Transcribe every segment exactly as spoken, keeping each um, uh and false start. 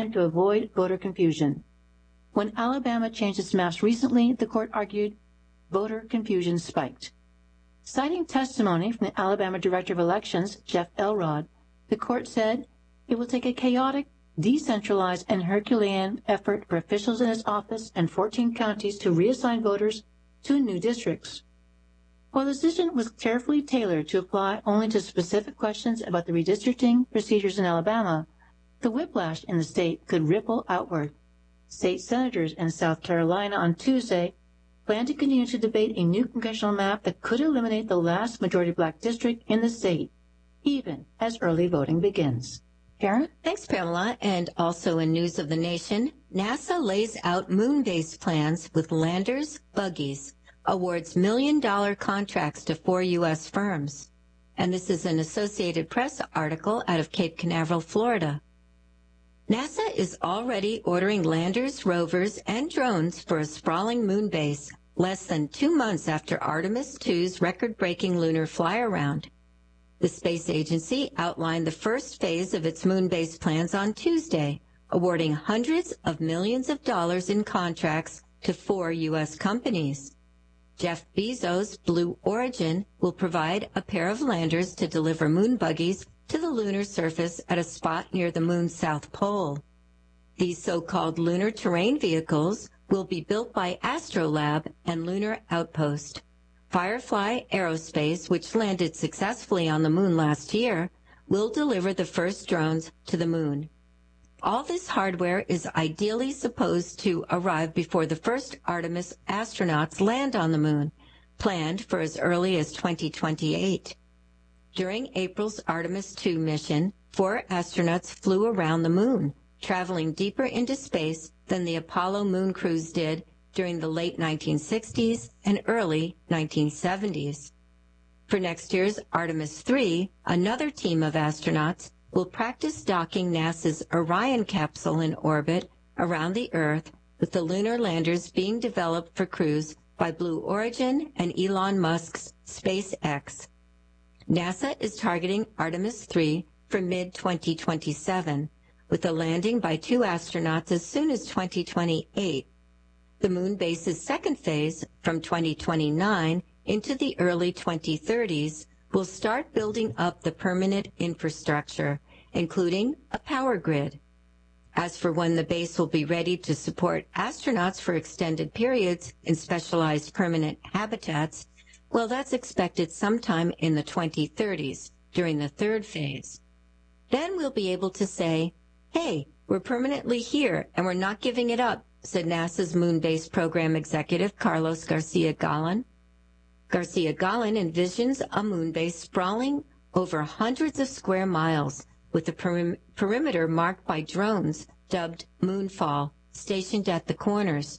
attempt to avoid voter confusion. When Alabama changed its maps recently, the court argued voter confusion spiked. Citing testimony from the Alabama Director of Elections, Jeff Elrod, the court said it will take a chaotic, decentralized, and Herculean effort for officials in its office and fourteen counties to reassign voters to new districts. While the decision was carefully tailored to apply only to specific questions about the redistricting procedures in Alabama, the whiplash in the state could ripple outward. State senators in South Carolina on Tuesday plan to continue to debate a new congressional map that could eliminate the last majority black district in the state, even as early voting begins. Karen? Thanks, Pamela. And also in News of the Nation, NASA lays out moon base plans with landers, buggies, awards million-dollar contracts to four U S firms. And this is an Associated Press article out of Cape Canaveral, Florida. NASA is already ordering landers, rovers, and drones for a sprawling moon base less than two months after Artemis two's record-breaking lunar fly-around. The space agency outlined the first phase of its moon base plans on Tuesday, awarding hundreds of millions of dollars in contracts to four U S companies. Jeff Bezos' Blue Origin will provide a pair of landers to deliver moon buggies to the lunar surface at a spot near the moon's south pole. These so-called lunar terrain vehicles will be built by Astrolab and Lunar Outpost. Firefly Aerospace, which landed successfully on the moon last year, will deliver the first drones to the moon. All this hardware is ideally supposed to arrive before the first Artemis astronauts land on the moon, planned for as early as twenty twenty-eight. During April's Artemis two mission, four astronauts flew around the moon, traveling deeper into space than the Apollo moon cruise did during the late nineteen sixties and early nineteen seventies. For next year's Artemis three, another team of astronauts will practice docking NASA's Orion capsule in orbit around the Earth, with the lunar landers being developed for crews by Blue Origin and Elon Musk's SpaceX. NASA is targeting Artemis three for mid twenty twenty-seven, with a landing by two astronauts as soon as twenty twenty-eight. The moon base's second phase, from twenty twenty-nine into the early twenty thirties, will start building up the permanent infrastructure, including a power grid. As for when the base will be ready to support astronauts for extended periods in specialized permanent habitats, well, that's expected sometime in the twenty thirties, during the third phase. Then we'll be able to say, hey, we're permanently here and we're not giving it up, said NASA's moon base program executive Carlos Garcia Gallan. Garcia Gallan envisions a moon base sprawling over hundreds of square miles, with the perim perimeter marked by drones dubbed Moonfall, stationed at the corners.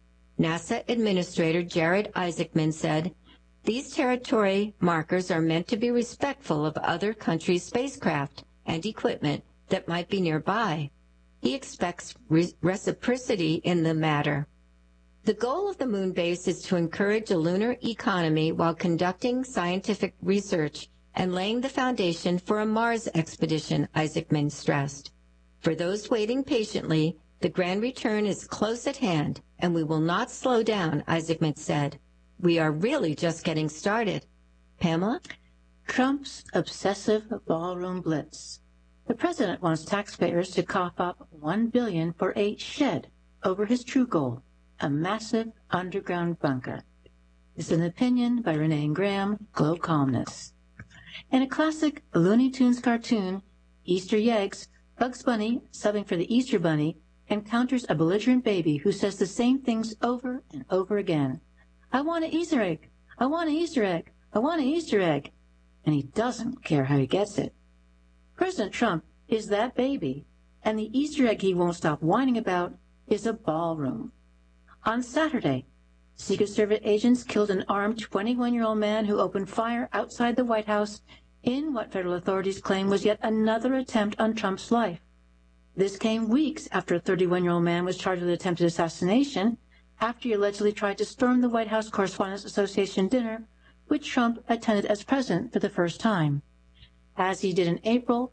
NASA Administrator Jared Isaacman said, "These territory markers are meant to be respectful of other countries' spacecraft and equipment that might be nearby." He expects re reciprocity in the matter. The goal of the moon base is to encourage a lunar economy while conducting scientific research and laying the foundation for a Mars expedition, Isaacman stressed. For those waiting patiently, the grand return is close at hand, and we will not slow down, Isaacman said. We are really just getting started. Pamela? Trump's obsessive ballroom blitz. The president wants taxpayers to cough up one billion dollars for a shed over his true goal, a massive underground bunker. This is an opinion by Renee Graham, Glow Columnist. In a classic Looney Tunes cartoon, Easter Eggs, Bugs Bunny, subbing for the Easter Bunny, encounters a belligerent baby who says the same things over and over again. I want an Easter egg. I want an Easter egg. I want an Easter egg. And he doesn't care how he gets it. President Trump is that baby, and the Easter egg he won't stop whining about is a ballroom. On Saturday, Secret Service agents killed an armed twenty-one-year-old man who opened fire outside the White House in what federal authorities claim was yet another attempt on Trump's life. This came weeks after a thirty-one-year-old man was charged with attempted assassination after he allegedly tried to storm the White House Correspondents Association dinner, which Trump attended as president for the first time. As he did in April,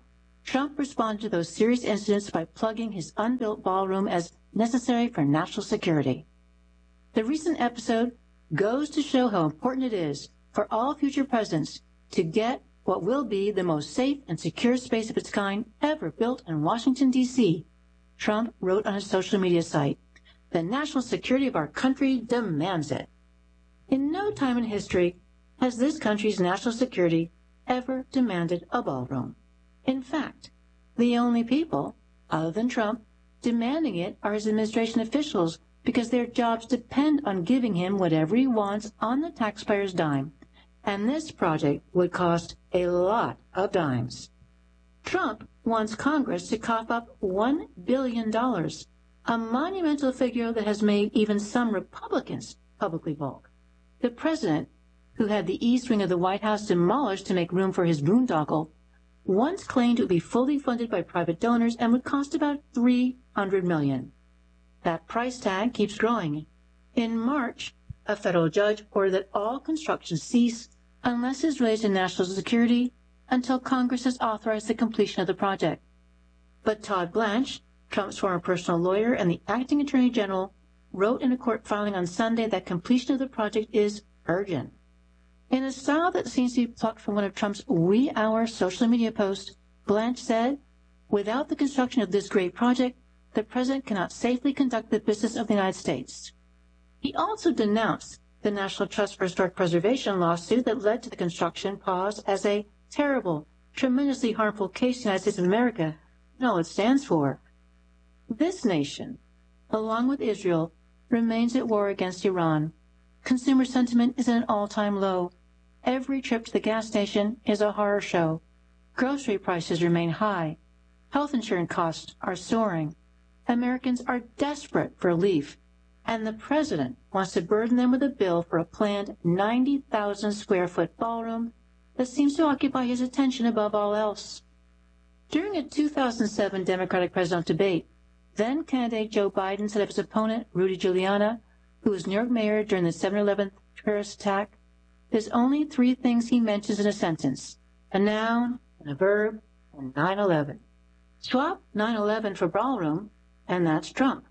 Trump responded to those serious incidents by plugging his unbuilt ballroom as necessary for national security. The recent episode goes to show how important it is for all future presidents to get what will be the most safe and secure space of its kind ever built in Washington, D C, Trump wrote on his social media site. The national security of our country demands it. In no time in history has this country's national security ever demanded a ballroom. In fact, the only people, other than Trump, demanding it are his administration officials because their jobs depend on giving him whatever he wants on the taxpayer's dime. And this project would cost a lot of dimes. Trump wants Congress to cough up one billion dollars, a monumental figure that has made even some Republicans publicly balk. The president, who had the East Wing of the White House demolished to make room for his boondoggle, once claimed it would be fully funded by private donors and would cost about three hundred million dollars. That price tag keeps growing. In March, a federal judge ordered that all construction cease unless it's related to national security until Congress has authorized the completion of the project. But Todd Blanche, Trump's former personal lawyer and the acting attorney general, wrote in a court filing on Sunday that completion of the project is urgent. In a style that seems to be plucked from one of Trump's wee hour social media posts, Blanche said, "Without the construction of this great project, the president cannot safely conduct the business of the United States." He also denounced the National Trust for Historic Preservation lawsuit that led to the construction pause as a terrible, tremendously harmful case to the United States of America and all it stands for. This nation, along with Israel, remains at war against Iran. Consumer sentiment is at an all-time low. Every trip to the gas station is a horror show. Grocery prices remain high. Health insurance costs are soaring. Americans are desperate for relief, and the president wants to burden them with a bill for a planned ninety thousand square foot ballroom that seems to occupy his attention above all else. During a two thousand seven Democratic presidential debate, then candidate Joe Biden said of his opponent, Rudy Giuliani, who was New York mayor during the September eleventh terrorist attack, there's only three things he mentions in a sentence: a noun, and a verb, and nine eleven. Swap nine eleven for ballroom, and that's Trump.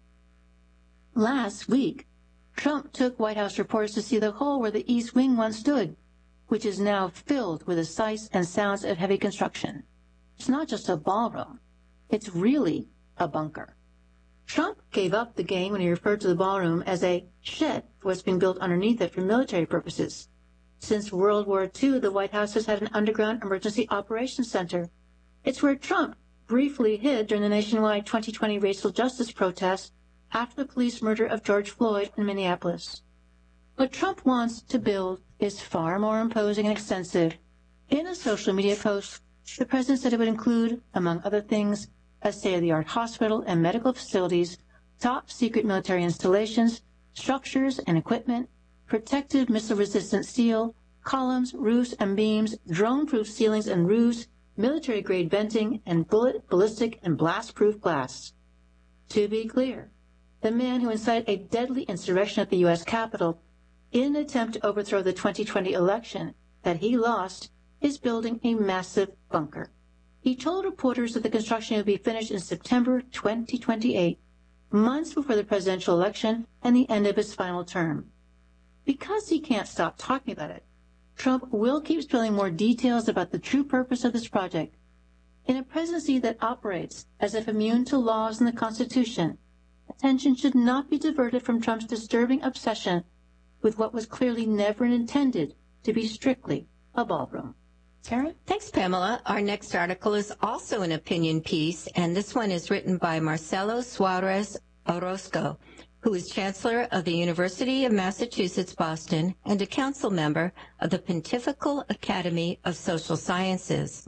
Last week, Trump took White House reporters to see the hole where the East Wing once stood, which is now filled with the sights and sounds of heavy construction. It's not just a ballroom. It's really a bunker. Trump gave up the game when he referred to the ballroom as a shed for what's being built underneath it for military purposes. Since World War Two, the White House has had an underground emergency operations center. It's where Trump briefly hid during the nationwide twenty twenty racial justice protests after the police murder of George Floyd in Minneapolis. What Trump wants to build is far more imposing and extensive. In a social media post, the president said it would include, among other things, a state-of-the-art hospital and medical facilities, top-secret military installations, structures and equipment, protective missile-resistant steel, columns, roofs and beams, drone-proof ceilings and roofs, military-grade venting, and bullet, ballistic, and blast-proof glass. To be clear, the man who incited a deadly insurrection at the U S Capitol in an attempt to overthrow the twenty twenty election that he lost is building a massive bunker. He told reporters that the construction would be finished in September twenty twenty-eight, months before the presidential election and the end of his final term. Because he can't stop talking about it, Trump will keep spilling more details about the true purpose of this project. In a presidency that operates as if immune to laws and the Constitution, attention should not be diverted from Trump's disturbing obsession with what was clearly never intended to be strictly a ballroom. Karen? Thanks, Pamela. Our next article is also an opinion piece, and this one is written by Marcelo Suarez Orozco, who is Chancellor of the University of Massachusetts, Boston, and a council member of the Pontifical Academy of Social Sciences.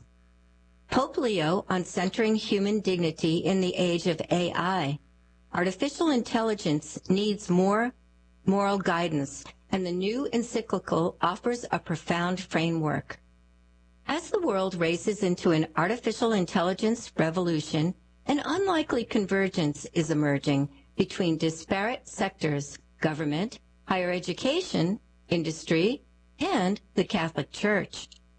Pope Leo on centering human dignity in the age of A I. Artificial intelligence needs more moral guidance, and the new encyclical offers a profound framework. As the world races into an artificial intelligence revolution, an unlikely convergence is emerging between disparate sectors, government, higher education, industry, and the Catholic Church.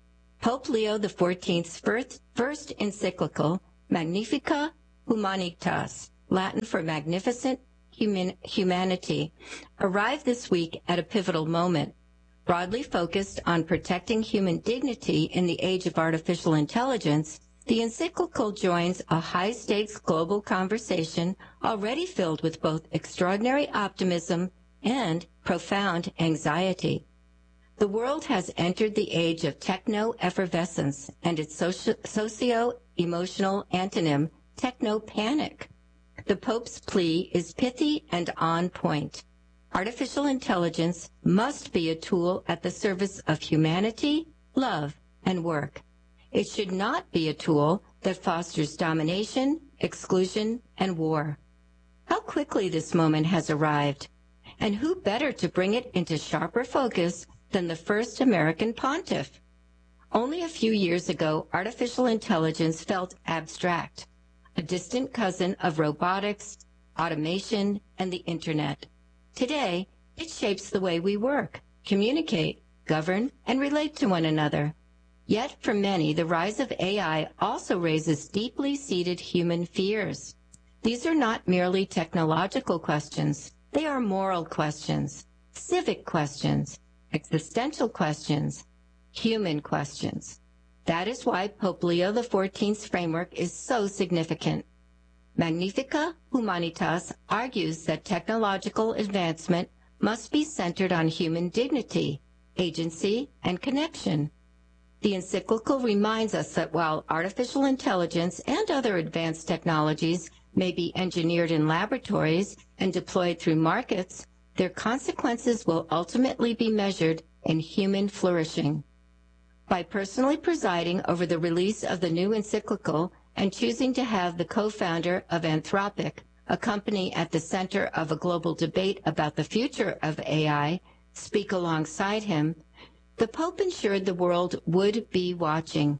Pope Leo the fourteenth's first, first encyclical, Magnificat Humanitas, Latin for Magnificent Human, Humanity, arrived this week at a pivotal moment. Broadly focused on protecting human dignity in the age of artificial intelligence, the encyclical joins a high-stakes global conversation already filled with both extraordinary optimism and profound anxiety. The world has entered the age of techno-effervescence and its socio- socio-emotional antonym, techno-panic. The Pope's plea is pithy and on point. Artificial intelligence must be a tool at the service of humanity, love, and work. It should not be a tool that fosters domination, exclusion, and war. How quickly this moment has arrived, and who better to bring it into sharper focus than the first American pontiff? Only a few years ago, artificial intelligence felt abstract, a distant cousin of robotics, automation, and the internet. Today, it shapes the way we work, communicate, govern, and relate to one another. Yet, for many, the rise of A I also raises deeply seated human fears. These are not merely technological questions. They are moral questions, civic questions, existential questions, human questions. That is why Pope Leo the fourteenth's framework is so significant. Magnificat Humanitas argues that technological advancement must be centered on human dignity, agency, and connection. The encyclical reminds us that while artificial intelligence and other advanced technologies may be engineered in laboratories and deployed through markets, their consequences will ultimately be measured in human flourishing. By personally presiding over the release of the new encyclical and choosing to have the co-founder of Anthropic, a company at the center of a global debate about the future of A I, speak alongside him, the Pope ensured the world would be watching.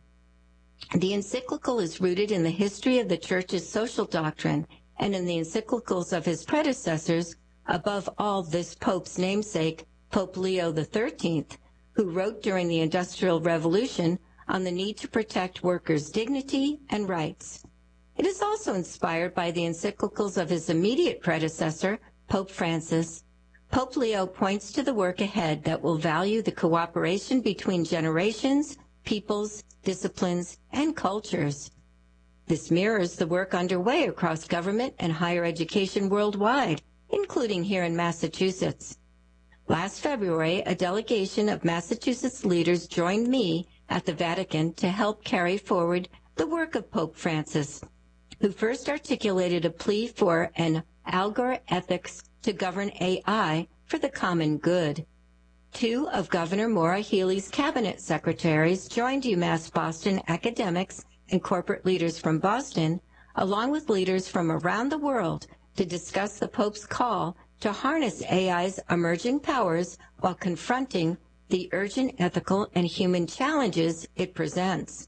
The encyclical is rooted in the history of the Church's social doctrine and in the encyclicals of his predecessors, above all this Pope's namesake, Pope Leo the thirteenth, who wrote during the Industrial Revolution on the need to protect workers' dignity and rights. It is also inspired by the encyclicals of his immediate predecessor, Pope Francis. Pope Leo points to the work ahead that will value the cooperation between generations, peoples, disciplines, and cultures. This mirrors the work underway across government and higher education worldwide, including here in Massachusetts. Last February, a delegation of Massachusetts leaders joined me at the Vatican to help carry forward the work of Pope Francis, who first articulated a plea for an algor ethics to govern A I for the common good. Two of Governor Maura Healey's cabinet secretaries joined UMass Boston academics and corporate leaders from Boston, along with leaders from around the world, to discuss the Pope's call to harness A I's emerging powers while confronting the urgent ethical and human challenges it presents.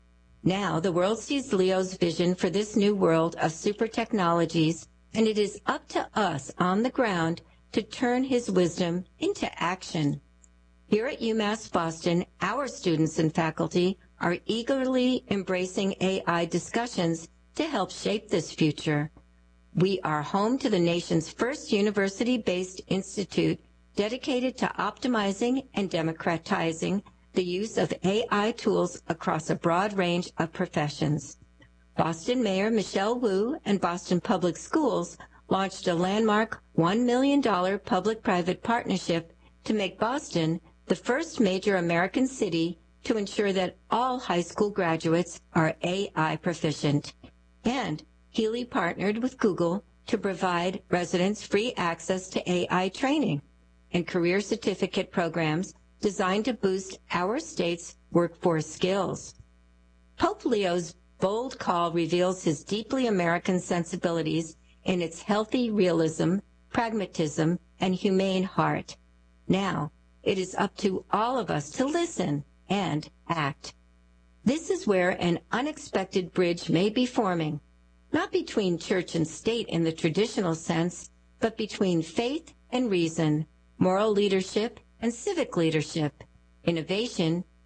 Now, the world sees Leo's vision for this new world of super technologies, and it is up to us on the ground to turn his wisdom into action. Here at UMass Boston, our students and faculty are eagerly embracing A I discussions to help shape this future. We are home to the nation's first university-based institute dedicated to optimizing and democratizing the use of A I tools across a broad range of professions. Boston Mayor Michelle Wu and Boston Public Schools launched a landmark one million dollars public-private partnership to make Boston the first major American city to ensure that all high school graduates are A I proficient. And Healey partnered with Google to provide residents free access to A I training and career certificate programs designed to boost our state's workforce skills. Pope Leo's bold call reveals his deeply American sensibilities in its healthy realism, pragmatism, and humane heart. Now, it is up to all of us to listen and act. This is where an unexpected bridge may be forming, not between church and state in the traditional sense, but between faith and reason, moral leadership and civic leadership, innovation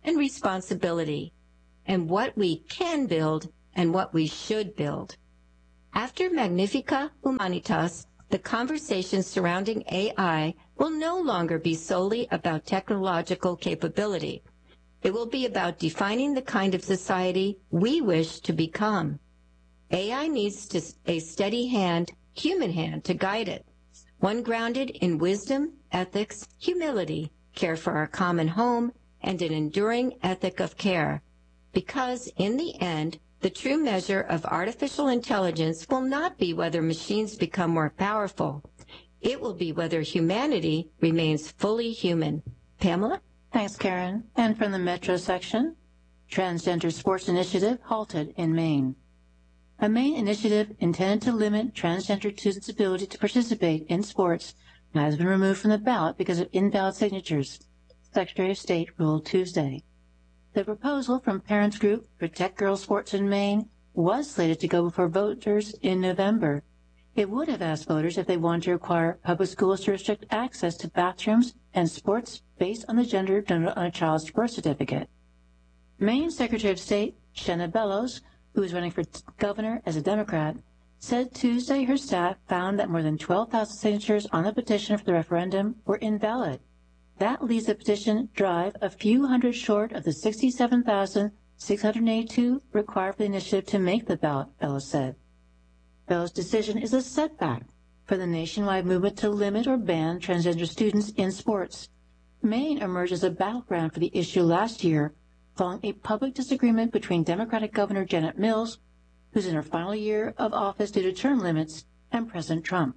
and responsibility, and what we can build and what we should build. After Magnifica Humanitas, the conversation surrounding A I will no longer be solely about technological capability. It will be about defining the kind of society we wish to become. A I needs to, a steady hand, human hand, to guide it, one grounded in wisdom, ethics, humility, care for our common home, and an enduring ethic of care. Because, in the end, the true measure of artificial intelligence will not be whether machines become more powerful. It will be whether humanity remains fully human. Pamela? Thanks, Karen. And from the Metro section, Transgender Sports Initiative halted in Maine. A Maine initiative intended to limit transgender students' ability to participate in sports has been removed from the ballot because of invalid signatures, Secretary of State ruled Tuesday. The proposal from parents group Protect Girls Sports in Maine was slated to go before voters in November. It would have asked voters if they wanted to require public schools to restrict access to bathrooms and sports based on the gender denoted on a child's birth certificate. Maine Secretary of State Shenna Bellows, who is running for governor as a Democrat, said Tuesday her staff found that more than twelve thousand signatures on the petition for the referendum were invalid. That leaves the petition drive a few hundred short of the sixty-seven thousand six hundred eighty-two required for the initiative to make the ballot, Bellows said. Bellows' decision is a setback for the nationwide movement to limit or ban transgender students in sports. Maine emerged as a battleground for the issue last year following a public disagreement between Democratic Governor Janet Mills, who's in her final year of office due to term limits, and President Trump.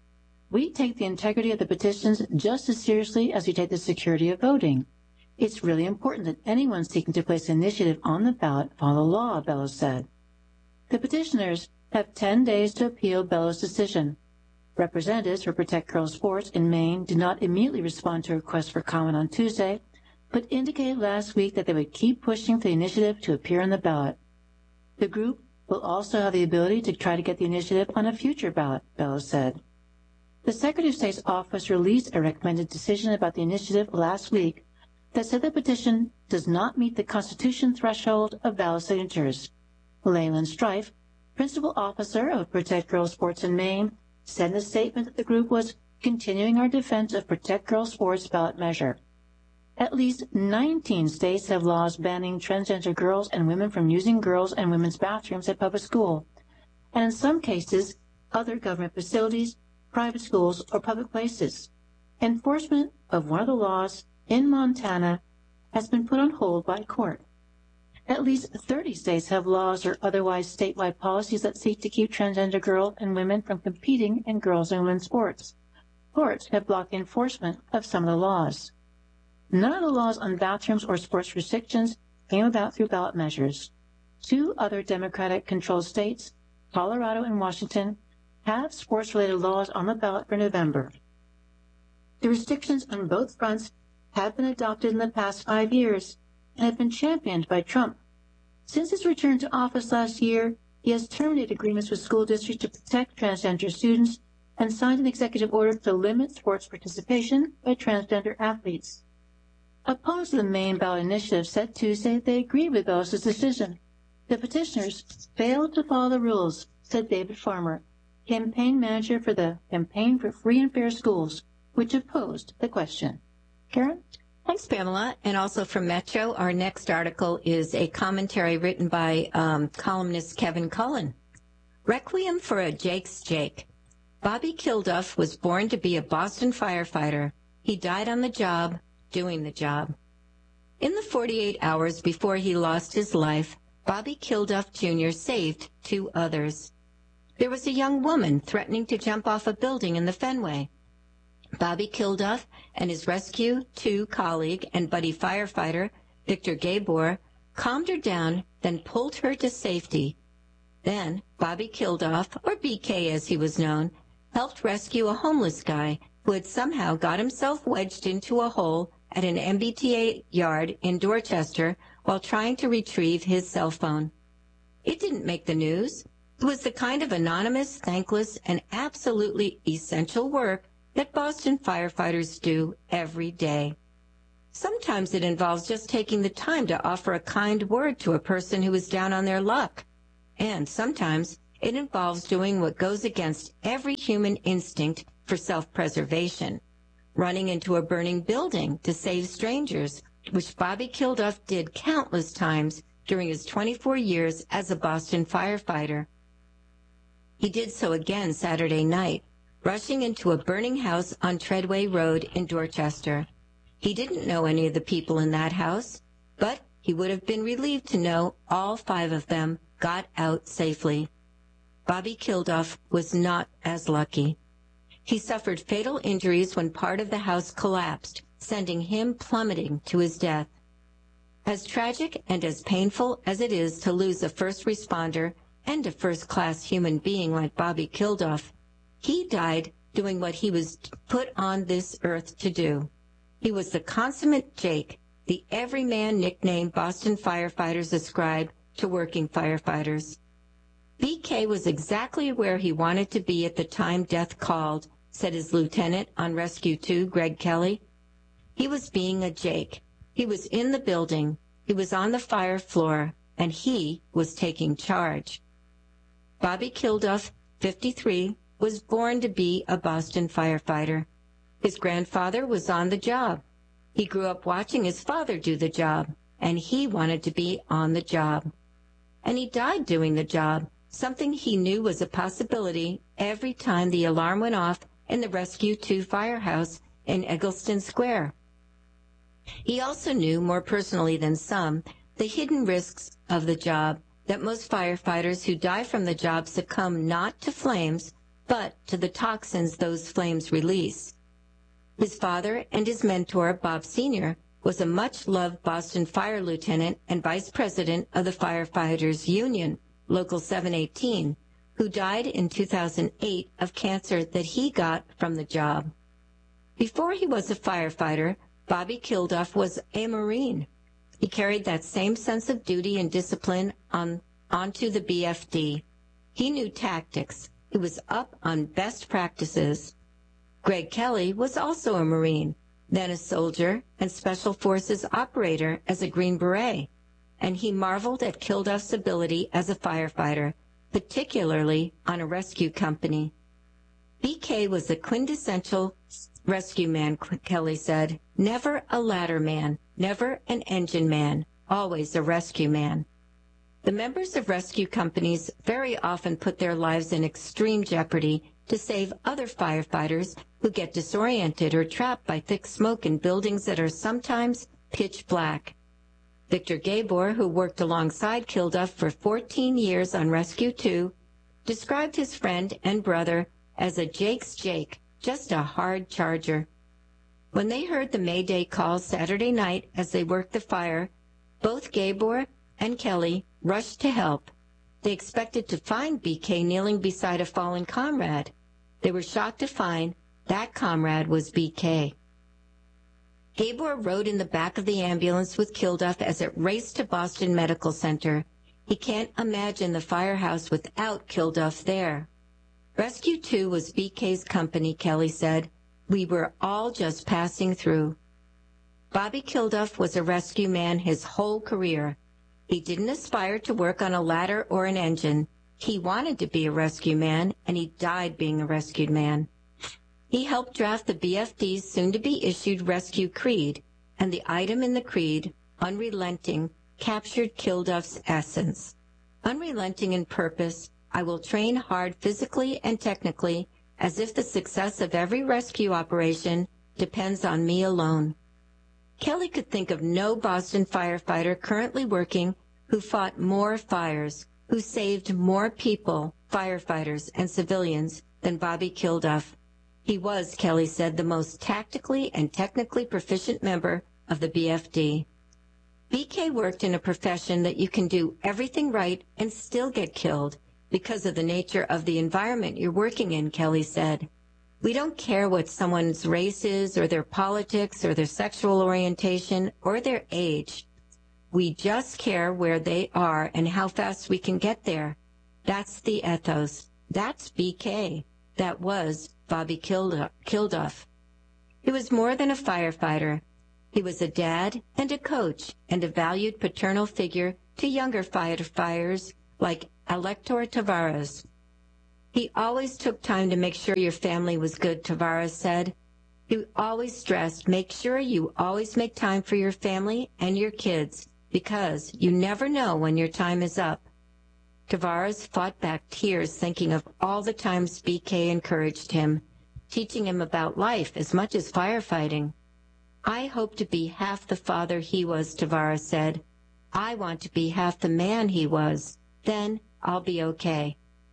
We take the integrity of the petitions just as seriously as we take the security of voting. It's really important that anyone seeking to place an initiative on the ballot follow the law, Bellows said. The petitioners have ten days to appeal Bellows' decision. Representatives for Protect Girls Sports in Maine did not immediately respond to a request for comment on Tuesday, but indicated last week that they would keep pushing for the initiative to appear on the ballot. The group will also have the ability to try to get the initiative on a future ballot, Bellows said. The Secretary of State's office released a recommended decision about the initiative last week that said the petition does not meet the Constitution threshold of valid signatures. Leyland Strife, principal officer of Protect Girls Sports in Maine, said in a statement that the group was continuing our defense of Protect Girls Sports ballot measure. At least nineteen states have laws banning transgender girls and women from using girls' and women's bathrooms at public school, and in some cases, other government facilities, private schools, or public places. Enforcement of one of the laws in Montana has been put on hold by court. At least thirty states have laws or otherwise statewide policies that seek to keep transgender girls and women from competing in girls and women's sports. Courts have blocked the enforcement of some of the laws. None of the laws on bathrooms or sports restrictions came about through ballot measures. Two other Democratic-controlled states, Colorado and Washington, have sports-related laws on the ballot for November. The restrictions on both fronts have been adopted in the past five years and have been championed by Trump. Since his return to office last year, he has terminated agreements with school districts to protect transgender students and signed an executive order to limit sports participation by transgender athletes. Opponents of the Maine ballot initiative said Tuesday they agreed with Bellows' decision. The petitioners failed to follow the rules, said David Farmer, campaign manager for the Campaign for Free and Fair Schools, which opposed the question. Karen? Thanks, Pamela. And also from Metro, our next article is a commentary written by um, columnist Kevin Cullen. Requiem for a Jake's Jake. Bobby Kilduff was born to be a Boston firefighter. He died on the job, doing the job. In the forty-eight hours before he lost his life, Bobby Kilduff Junior saved two others. There was a young woman threatening to jump off a building in the Fenway. Bobby Kilduff and his Rescue two colleague and buddy firefighter, Victor Gabor, calmed her down, then pulled her to safety. Then Bobby Kilduff, or B K as he was known, helped rescue a homeless guy who had somehow got himself wedged into a hole at an M B T A yard in Dorchester while trying to retrieve his cell phone. It didn't make the news. It was the kind of anonymous, thankless, and absolutely essential work that Boston firefighters do every day. Sometimes it involves just taking the time to offer a kind word to a person who is down on their luck. And sometimes it involves doing what goes against every human instinct for self-preservation, running into a burning building to save strangers, which Bobby Kilduff did countless times during his twenty-four years as a Boston firefighter. He did so again Saturday night, rushing into a burning house on Treadway Road in Dorchester. He didn't know any of the people in that house, but he would have been relieved to know all five of them got out safely. Bobby Kilduff was not as lucky. He suffered fatal injuries when part of the house collapsed, sending him plummeting to his death. As tragic and as painful as it is to lose a first responder and a first-class human being like Bobby Kilduff, he died doing what he was put on this earth to do. He was the consummate Jake, the everyman nickname Boston firefighters ascribe to working firefighters. B K was exactly where he wanted to be at the time death called, said his lieutenant on Rescue two, Greg Kelly. He was being a Jake. He was in the building. He was on the fire floor, and he was taking charge. Bobby Kilduff, fifty-three, was born to be a Boston firefighter. His grandfather was on the job. He grew up watching his father do the job, and he wanted to be on the job. And he died doing the job, something he knew was a possibility every time the alarm went off in the Rescue two firehouse in Eggleston Square. He also knew, more personally than some, the hidden risks of the job, that most firefighters who die from the job succumb not to flames, but to the toxins those flames release. His father and his mentor, Bob Senior, was a much-loved Boston fire lieutenant and vice president of the Firefighters Union, Local seven eighteen, who died in two thousand eight of cancer that he got from the job. Before he was a firefighter, Bobby Kilduff was a Marine. He carried that same sense of duty and discipline on onto the B F D. He knew tactics. He was up on best practices. Greg Kelly was also a Marine, then a soldier and Special Forces operator as a Green Beret, and he marveled at Kilduff's ability as a firefighter, particularly on a rescue company. B K was a quintessential rescue man, Kelly said. Never a ladder man, never an engine man, always a rescue man. The members of rescue companies very often put their lives in extreme jeopardy to save other firefighters who get disoriented or trapped by thick smoke in buildings that are sometimes pitch black. Victor Gabor, who worked alongside Kilduff for fourteen years on Rescue two, described his friend and brother as a Jake's Jake, just a hard charger. When they heard the Mayday call Saturday night as they worked the fire, both Gabor and Kelly rushed to help. They expected to find B K kneeling beside a fallen comrade. They were shocked to find that comrade was B K. Gabor rode in the back of the ambulance with Kilduff as it raced to Boston Medical Center. He can't imagine the firehouse without Kilduff there. Rescue two was B K's company, Kelly said. We were all just passing through. Bobby Kilduff was a rescue man his whole career. He didn't aspire to work on a ladder or an engine. He wanted to be a rescue man, and he died being a rescued man. He helped draft the B F D's soon-to-be-issued Rescue Creed, and the item in the creed, unrelenting, captured Kilduff's essence. Unrelenting in purpose, I will train hard physically and technically, as if the success of every rescue operation depends on me alone. Kelly could think of no Boston firefighter currently working who fought more fires, who saved more people, firefighters and civilians, than Bobby Kilduff. He was, Kelly said, the most tactically and technically proficient member of the B F D. B K worked in a profession that you can do everything right and still get killed because of the nature of the environment you're working in, Kelly said. We don't care what someone's race is or their politics or their sexual orientation or their age. We just care where they are and how fast we can get there. That's the ethos. That's B K. That was Bobby Kilduff. He was more than a firefighter. He was a dad and a coach and a valued paternal figure to younger firefighters like Elector Tavares. He always took time to make sure your family was good, Tavares said. He always stressed, make sure you always make time for your family and your kids, because you never know when your time is up. Tavares fought back tears thinking of all the times B K encouraged him, teaching him about life as much as firefighting. I hope to be half the father he was, Tavares said. I want to be half the man he was. Then I'll be okay.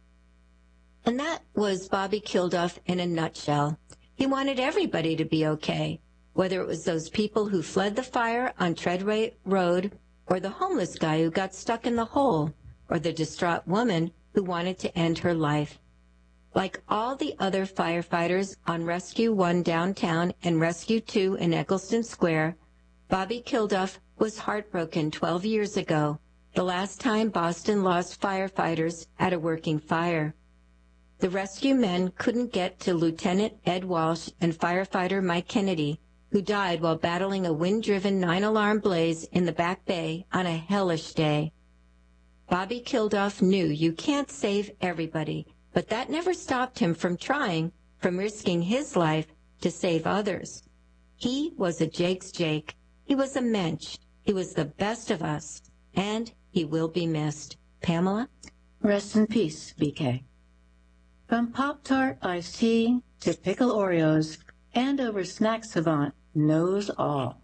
And that was Bobby Kilduff in a nutshell. He wanted everybody to be okay, whether it was those people who fled the fire on Treadway Road, or the homeless guy who got stuck in the hole, or the distraught woman who wanted to end her life. Like all the other firefighters on Rescue one downtown and Rescue two in Eccleston Square, Bobby Kilduff was heartbroken twelve years ago, the last time Boston lost firefighters at a working fire. The rescue men couldn't get to Lieutenant Ed Walsh and firefighter Mike Kennedy, who died while battling a wind-driven nine-alarm blaze in the Back Bay on a hellish day. Bobby Kilduff knew you can't save everybody, but that never stopped him from trying, from risking his life to save others. He was a Jake's Jake. He was a mensch. He was the best of us, and he will be missed. Pamela? Rest in peace, B K. From Pop-Tart iced tea to pickle Oreos, Andover Snack Savant knows all.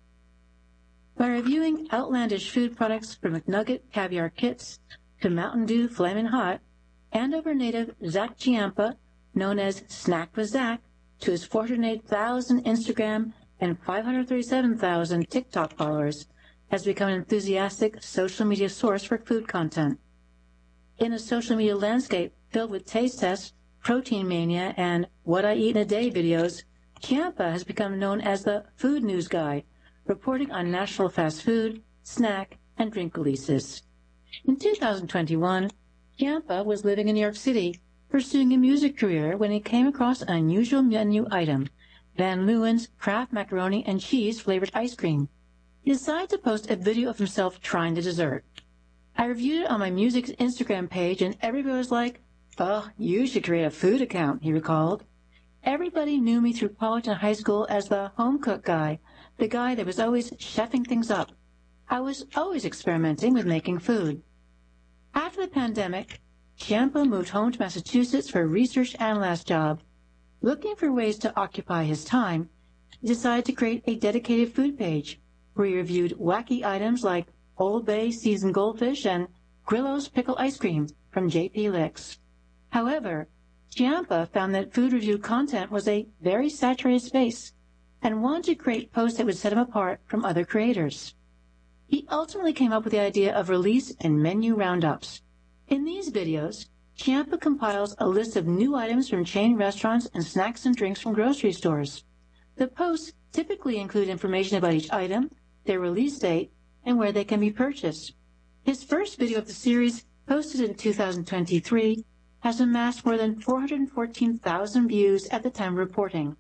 By reviewing outlandish food products from McNugget caviar kits to Mountain Dew Flamin' Hot, Andover native Zach Ciampa, known as Snack with Zach, to his four hundred eight thousand Instagram and five hundred thirty-seven thousand TikTok followers, has become an enthusiastic social media source for food content. In a social media landscape filled with taste tests, protein mania, and what I eat in a day videos, Ciampa has become known as the food news guy, reporting on national fast food, snack, and drink releases. In two thousand twenty-one, Ciampa was living in New York City, pursuing a music career when he came across an unusual menu item, Van Leeuwen's Kraft macaroni and cheese flavored ice cream. He decided to post a video of himself trying the dessert. I reviewed it on my music's Instagram page, and everybody was like, "Oh, you should create a food account," he recalled. Everybody knew me through college and high school as the home cook guy, the guy that was always chefing things up. I was always experimenting with making food. After the pandemic, Ciampa moved home to Massachusetts for a research analyst job. Looking for ways to occupy his time, he decided to create a dedicated food page where he reviewed wacky items like Old Bay seasoned goldfish and Grillo's pickle ice cream from J P Licks. However, Ciampa found that food review content was a very saturated space and wanted to create posts that would set him apart from other creators. He ultimately came up with the idea of release and menu roundups. In these videos, Ciampa compiles a list of new items from chain restaurants and snacks and drinks from grocery stores. The posts typically include information about each item, their release date, and where they can be purchased. His first video of the series, posted in two thousand twenty-three, has amassed more than four hundred fourteen thousand views at the time of reporting.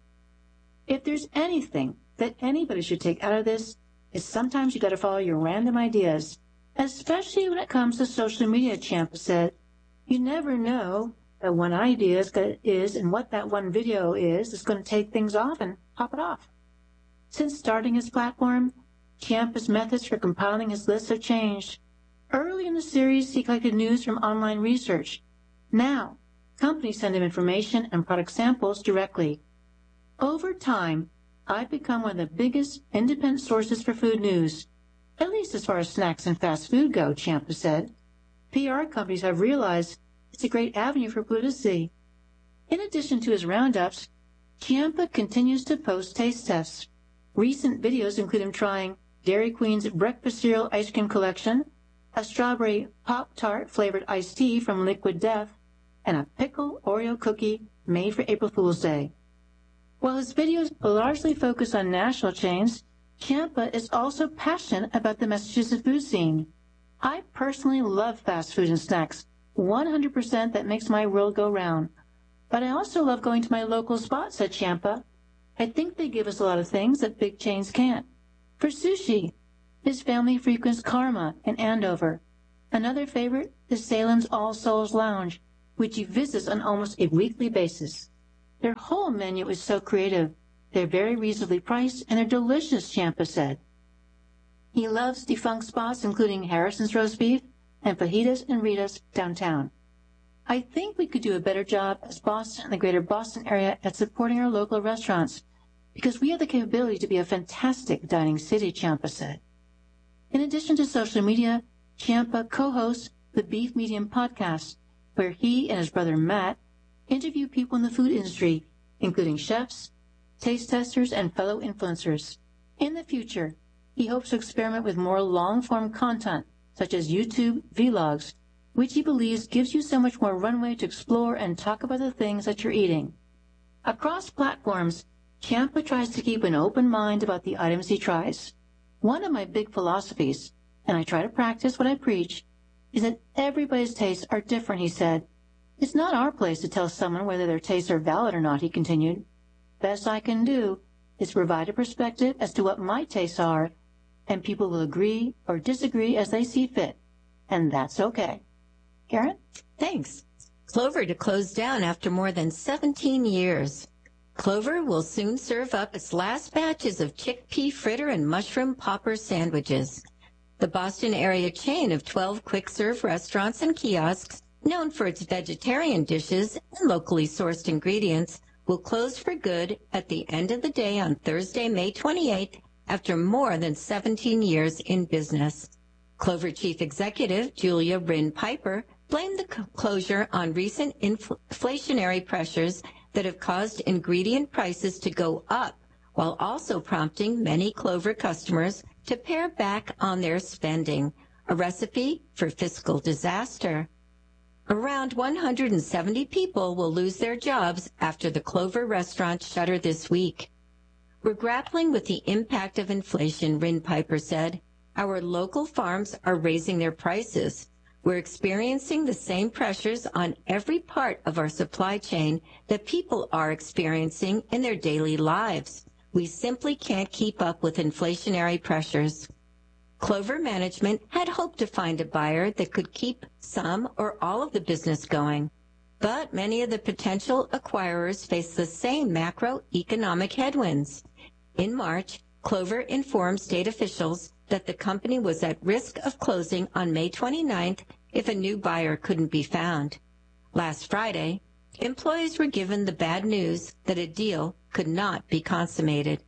If there's anything that anybody should take out of this, it's sometimes you got to follow your random ideas, especially when it comes to social media, Ciampa said. You never know that one idea is, is and what that one video is is going to take things off and pop it off. Since starting his platform, Ciampa's methods for compiling his lists have changed. Early in the series, he collected news from online research. Now, companies send him information and product samples directly. Over time, I've become one of the biggest independent sources for food news, at least as far as snacks and fast food go, Ciampa said. P R companies have realized it's a great avenue for publicity. In addition to his roundups, Ciampa continues to post taste tests. Recent videos include him trying Dairy Queen's breakfast cereal ice cream collection, a strawberry Pop-Tart flavored iced tea from Liquid Death, and a pickle Oreo cookie made for April Fool's Day. While his videos largely focus on national chains, Ciampa is also passionate about the Massachusetts food scene. I personally love fast food and snacks. one hundred percent that makes my world go round. But I also love going to my local spot, said Ciampa. I think they give us a lot of things that big chains can't. For sushi, his family frequents Karma in Andover. Another favorite is Salem's All Souls Lounge, which he visits on almost a weekly basis. Their whole menu is so creative. They're very reasonably priced, and they're delicious, Ciampa said. He loves defunct spots, including Harrison's Roast Beef and Fajitas and Rita's downtown. I think we could do a better job as Boston and the greater Boston area at supporting our local restaurants, because we have the capability to be a fantastic dining city, Ciampa said. In addition to social media, Ciampa co-hosts the Beef Medium podcast, where he and his brother Matt interview people in the food industry, including chefs, taste testers, and fellow influencers. In the future, he hopes to experiment with more long-form content, such as YouTube vlogs, which he believes gives you so much more runway to explore and talk about the things that you're eating. Across platforms, Ciampa tries to keep an open mind about the items he tries. One of my big philosophies, and I try to practice what I preach, is that everybody's tastes are different, he said. It's not our place to tell someone whether their tastes are valid or not, he continued. Best I can do is provide a perspective as to what my tastes are, and people will agree or disagree as they see fit, and that's okay. Karen? Thanks. Clover to close down after more than seventeen years. Clover will soon serve up its last batches of chickpea fritter and mushroom popper sandwiches. The Boston area chain of twelve quick-serve restaurants and kiosks, known for its vegetarian dishes and locally sourced ingredients, will close for good at the end of the day on Thursday, May twenty-eighth, after more than seventeen years in business. Clover Chief Executive Julia Wren Piper blamed the closure on recent infl- inflationary pressures that have caused ingredient prices to go up, while also prompting many Clover customers to pare back on their spending, a recipe for fiscal disaster. Around one hundred seventy people will lose their jobs after the Clover restaurant shutter this week. We're grappling with the impact of inflation, Wren Piper said. Our local farms are raising their prices. We're experiencing the same pressures on every part of our supply chain that people are experiencing in their daily lives. We simply can't keep up with inflationary pressures. Clover management had hoped to find a buyer that could keep some or all of the business going, but many of the potential acquirers face the same macroeconomic headwinds. In March, Clover informed state officials that the company was at risk of closing on May twenty-ninth if a new buyer couldn't be found. Last Friday, employees were given the bad news that a deal could not be consummated.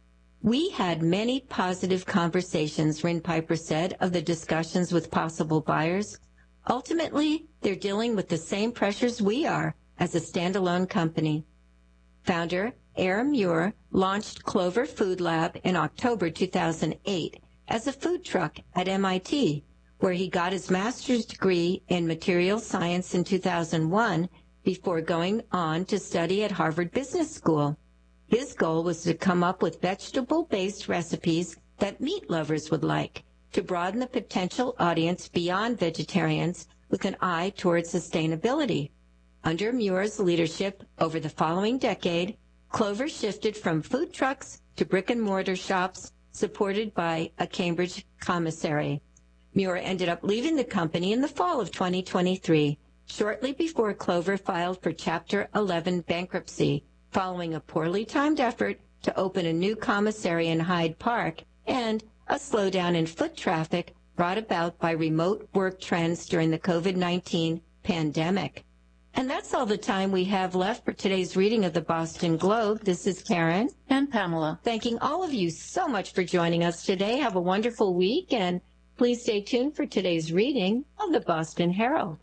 We had many positive conversations, Wren Piper said, of the discussions with possible buyers. Ultimately, they're dealing with the same pressures we are as a standalone company. Founder Aram Muir launched Clover Food Lab in October two thousand eight as a food truck at M I T, where he got his master's degree in material science in two thousand one before going on to study at Harvard Business School. His goal was to come up with vegetable-based recipes that meat lovers would like, to broaden the potential audience beyond vegetarians with an eye towards sustainability. Under Muir's leadership over the following decade, Clover shifted from food trucks to brick-and-mortar shops supported by a Cambridge commissary. Muir ended up leaving the company in the fall of twenty twenty-three, shortly before Clover filed for Chapter eleven bankruptcy, following a poorly timed effort to open a new commissary in Hyde Park and a slowdown in foot traffic brought about by remote work trends during the COVID nineteen pandemic. And that's all the time we have left for today's reading of the Boston Globe. This is Karen. And Pamela. Thanking all of you so much for joining us today. Have a wonderful week, and please stay tuned for today's reading of the Boston Herald.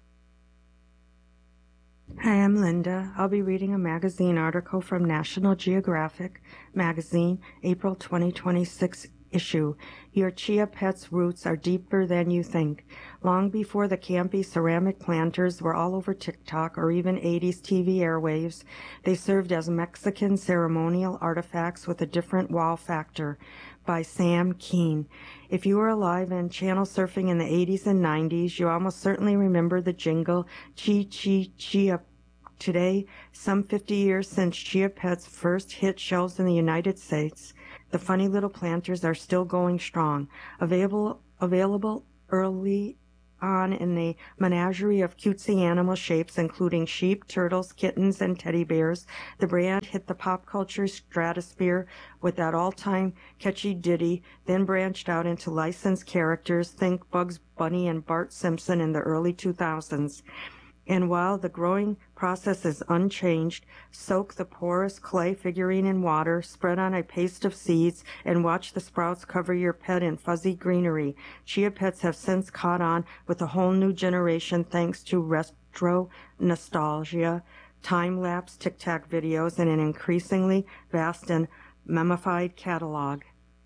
Hi, I'm Linda. I'll be reading a magazine article from National Geographic magazine, April twenty twenty-six issue. Your chia pet's roots are deeper than you think. Long before the campy ceramic planters were all over TikTok or even eighties T V airwaves, they served as Mexican ceremonial artifacts with a different wow factor. By Sam Keene. If you were alive and channel surfing in the eighties and nineties, you almost certainly remember the jingle, Chi Chi Chia. Today, some fifty years since Chia Pet's first hit shelves in the United States, The funny little planters are still going strong, available, available early on in a menagerie of cutesy animal shapes, including sheep, turtles, kittens, and teddy bears. The brand hit the pop culture stratosphere with that all-time catchy ditty, then branched out into licensed characters, think Bugs Bunny and Bart Simpson in the early two thousands. And while the growing process is unchanged, soak the porous clay figurine in water, spread on a paste of seeds, and watch the sprouts cover your pet in fuzzy greenery. Chia Pets have since caught on with a whole new generation thanks to retro nostalgia, time-lapse tic-tac videos, and an increasingly vast and memified catalog.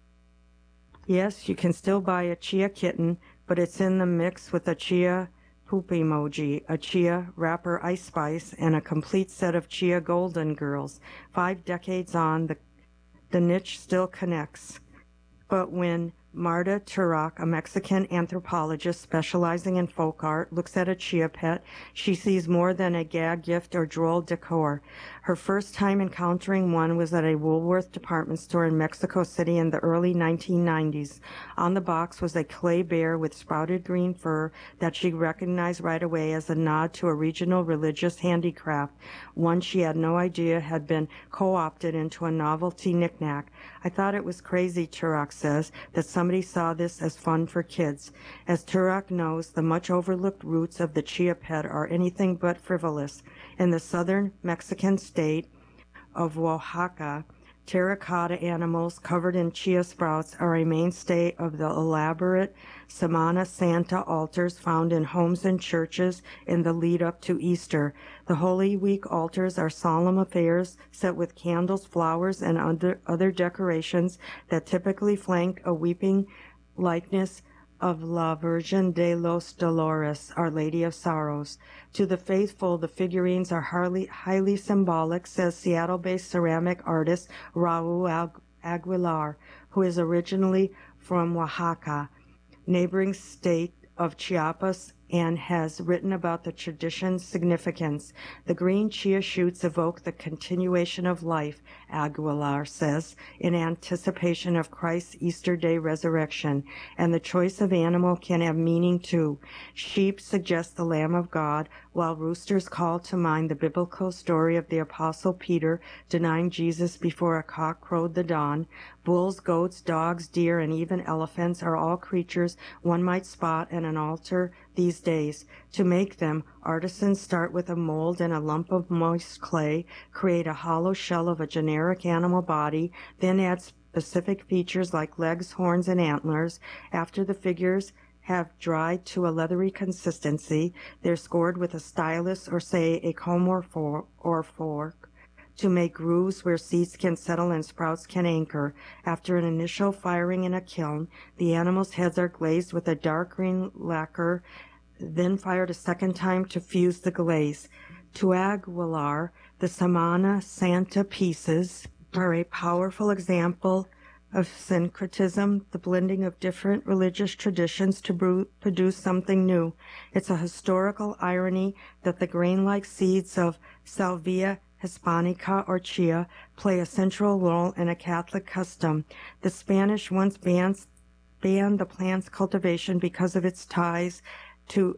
Yes, you can still buy a chia kitten, but it's in the mix with a chia poop emoji, a chia wrapper Ice Spice, and a complete set of chia golden girls. Five decades on, the, the niche still connects. But when Marta Turok, a Mexican anthropologist specializing in folk art, looks at a chia pet, she sees more than a gag gift or droll decor. Her first time encountering one was at a Woolworth department store in Mexico City in the early nineteen nineties. On the box was a clay bear with sprouted green fur that she recognized right away as a nod to a regional religious handicraft, one she had no idea had been co-opted into a novelty knickknack. I thought it was crazy, Turok says, that somebody saw this as fun for kids. As Turok knows, the much overlooked roots of the chia pet are anything but frivolous. In the southern Mexican state of Oaxaca, terracotta animals covered in chia sprouts are a mainstay of the elaborate Semana Santa altars found in homes and churches in the lead up to Easter. The Holy Week altars are solemn affairs set with candles, flowers, and other, other decorations that typically flank a weeping likeness of La Virgen de los Dolores, Our Lady of Sorrows. To the faithful, the figurines are highly, highly symbolic, says Seattle-based ceramic artist Raul Aguilar, who is originally from Oaxaca, neighboring state of Chiapas, and has written about the tradition's significance. The green chia shoots evoke the continuation of life, Aguilar says, in anticipation of Christ's Easter Day resurrection, and the choice of animal can have meaning too. Sheep suggest the Lamb of God, while roosters call to mind the biblical story of the Apostle Peter denying Jesus before a cock crowed the dawn. Bulls, goats, dogs, deer, and even elephants are all creatures one might spot at an altar these days. To make them, artisans start with a mold and a lump of moist clay, create a hollow shell of a generic animal body, then add specific features like legs, horns, and antlers. After the figures have dried to a leathery consistency, they're scored with a stylus or, say, a comb or, for- or fork to make grooves where seeds can settle and sprouts can anchor. After an initial firing in a kiln, the animals' heads are glazed with a dark green lacquer, then fired a second time to fuse the glaze. To Aguilar, the Semana Santa pieces are a powerful example of syncretism, the blending of different religious traditions to brew, produce something new. It's a historical irony that the grain-like seeds of Salvia Hispanica or chia play a central role in a Catholic custom. The Spanish once banned, banned the plant's cultivation because of its ties to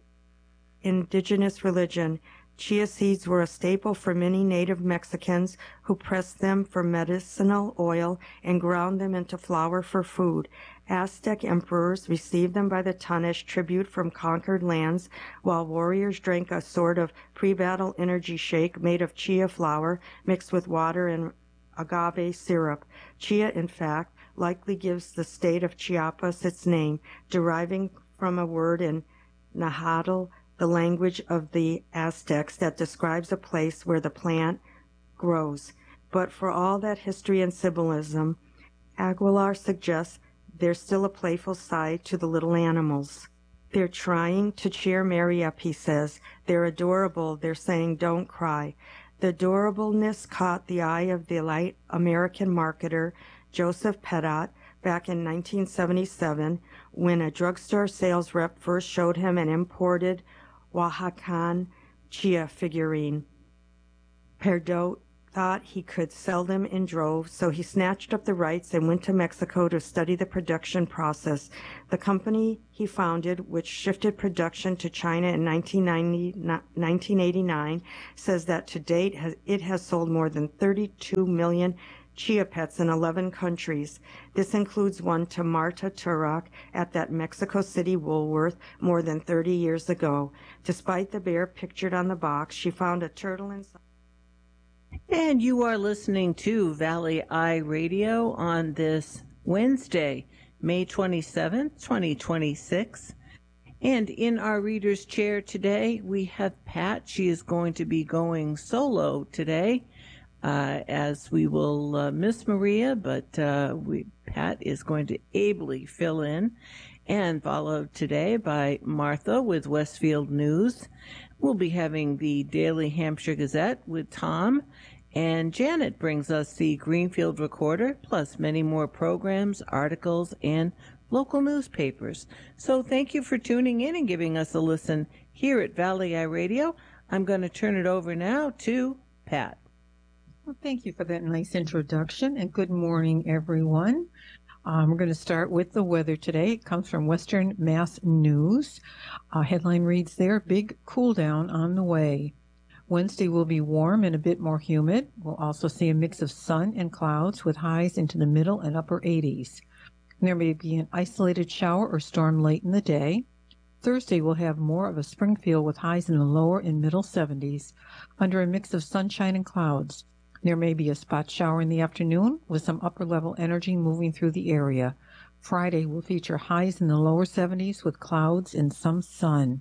indigenous religion. Chia seeds were a staple for many native Mexicans who pressed them for medicinal oil and ground them into flour for food. Aztec emperors received them by the ton as tribute from conquered lands, while warriors drank a sort of pre-battle energy shake made of chia flour mixed with water and agave syrup. Chia, in fact, likely gives the state of Chiapas its name, deriving from a word in Nahuatl, the language of the Aztecs, that describes a place where the plant grows. But for all that history and symbolism, Aguilar suggests there's still a playful side to the little animals. They're trying to cheer Mary up, he says. They're adorable. They're saying, don't cry. The adorableness caught the eye of the light American marketer Joseph Pettit back in nineteen seventy-seven when a drugstore sales rep first showed him an imported Oaxacan chia figurine. Perdot thought he could sell them in droves, so he snatched up the rights and went to Mexico to study the production process. The company he founded, which shifted production to China in nineteen eighty-nine, says that to date has, it has sold more than thirty-two million Chia Pets in eleven countries. This includes one to Marta Turok at that Mexico City Woolworth more than thirty years ago. Despite the bear pictured on the box, she found a turtle inside. And you are listening to Valley Eye Radio on this Wednesday, May twenty-seventh, twenty twenty-six. And in our reader's chair today, we have Pat. She is going to be going solo today. Uh, as we will uh, miss Maria, but uh, we, Pat is going to ably fill in, and followed today by Martha with Westfield News. We'll be having the Daily Hampshire Gazette with Tom, and Janet brings us the Greenfield Recorder, plus many more programs, articles, and local newspapers. So thank you for tuning in and giving us a listen here at Valley Eye Radio. I'm going to turn it over now to Pat. Well, thank you for that nice introduction, and good morning, everyone. Um, we're going to start with the weather today. It comes from Western Mass News. Uh, headline reads there, big cool down on the way. Wednesday will be warm and a bit more humid. We'll also see a mix of sun and clouds with highs into the middle and upper eighties. There may be an isolated shower or storm late in the day. Thursday will have more of a spring feel with highs in the lower and middle seventies under a mix of sunshine and clouds. There may be a spot shower in the afternoon with some upper-level energy moving through the area. Friday will feature highs in the lower seventies with clouds and some sun.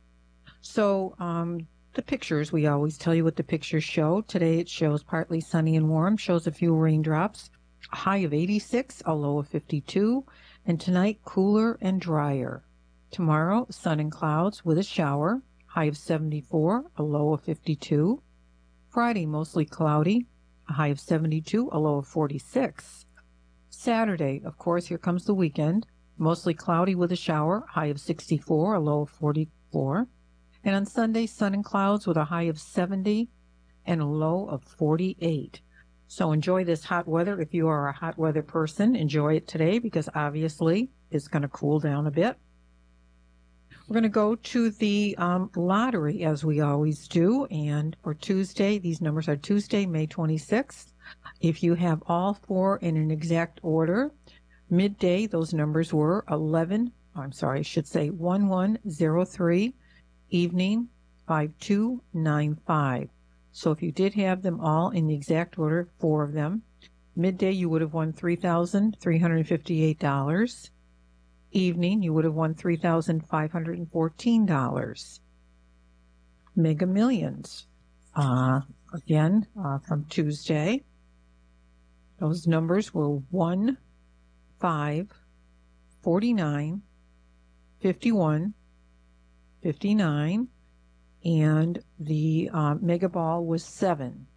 So um, the pictures, we always tell you what the pictures show. Today it shows partly sunny and warm, shows a few raindrops, a high of eighty-six, a low of fifty-two, and tonight cooler and drier. Tomorrow, sun and clouds with a shower, high of seventy-four, a low of fifty-two. Friday, mostly cloudy, a high of seventy-two, a low of forty-six. Saturday, of course, here comes the weekend. Mostly cloudy with a shower, high of sixty-four, a low of forty-four. And on Sunday, sun and clouds with a high of seventy and a low of forty-eight. So enjoy this hot weather. If you are a hot weather person, enjoy it today because obviously it's going to cool down a bit. We're going to go to the um, lottery, as we always do, and for Tuesday, these numbers are Tuesday, May twenty-sixth. If you have all four in an exact order, midday, those numbers were eleven, I'm sorry, I should say one one zero three, evening five two nine five. So if you did have them all in the exact order, four of them, midday you would have won three thousand three hundred fifty-eight dollars. Evening, you would have won three thousand five hundred fourteen dollars. Mega Millions, uh, again, uh, from Tuesday. Those numbers were one, five, forty-nine, fifty-one, fifty-nine, and the uh, Mega Ball was seven.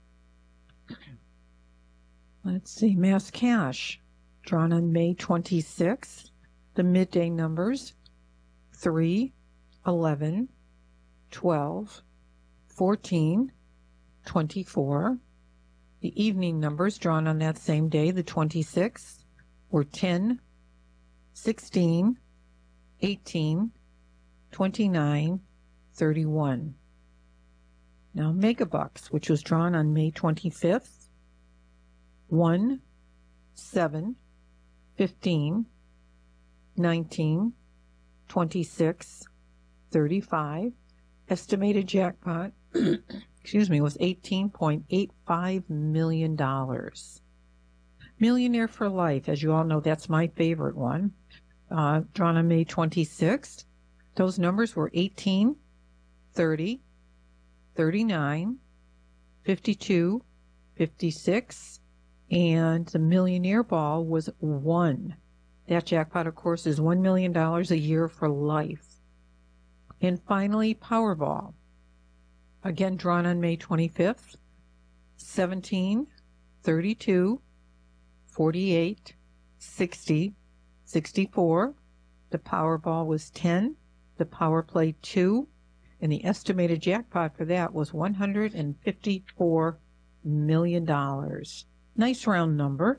Let's see, Mass Cash, drawn on May twenty-sixth. The midday numbers, three, eleven, twelve, fourteen, twenty-four. The evening numbers drawn on that same day, the twenty-sixth, were ten, sixteen, eighteen, twenty-nine, thirty-one. Now Megabucks, which was drawn on May twenty-fifth, one, seven, fifteen, nineteen, twenty-six, thirty-five. Estimated jackpot, excuse me, was eighteen point eight five million dollars. Millionaire for Life, as you all know, that's my favorite one, uh, drawn on May twenty-sixth. Those numbers were eighteen, thirty, thirty-nine, fifty-two, fifty-six, and the Millionaire Ball was one. That jackpot, of course, is one million dollars a year for life. And finally, Powerball, again drawn on May twenty-fifth, seventeen, thirty-two, forty-eight, sixty, sixty-four. The Powerball was ten, the Power Play two, and the estimated jackpot for that was one hundred fifty-four million dollars. Nice round number.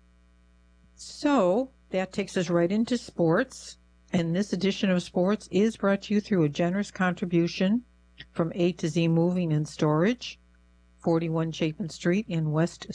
So that takes us right into sports. And this edition of sports is brought to you through a generous contribution from A to Z Moving and Storage, forty-one Chapin Street in West